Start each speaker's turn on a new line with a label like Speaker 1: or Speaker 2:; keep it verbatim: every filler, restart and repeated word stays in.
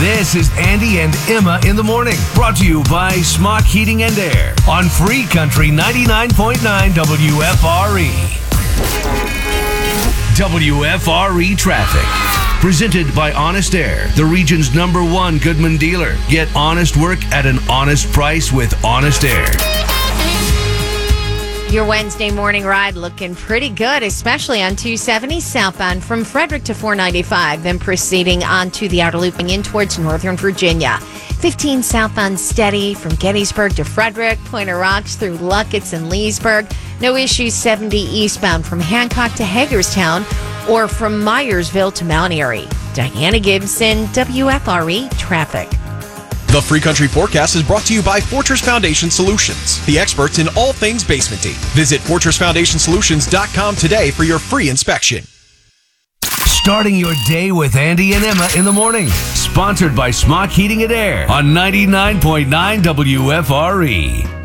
Speaker 1: This is Andy and Emma in the morning, brought to you by Smock Heating and Air on Free Country ninety-nine point nine W F R E. W F R E traffic. Presented by Honest Air, the region's number one Goodman dealer. Get honest work at an honest price with Honest Air.
Speaker 2: Your Wednesday morning ride looking pretty good, especially on two seventy southbound from Frederick to four ninety-five, then proceeding on to the outer looping in towards Northern Virginia. fifteen southbound steady from Gettysburg to Frederick, Pointer Rocks through Luckett's and Leesburg. No issues seventy eastbound from Hancock to Hagerstown or from Myersville to Mount Airy. Diana Gibson, W F R E Traffic.
Speaker 3: The Free Country Forecast is brought to you by Fortress Foundation Solutions, the experts in all things basementing. Visit fortress foundation solutions dot com today for your free inspection.
Speaker 1: Starting your day with Andy and Emma in the morning. Sponsored by Smock Heating and Air on ninety-nine point nine W F R E.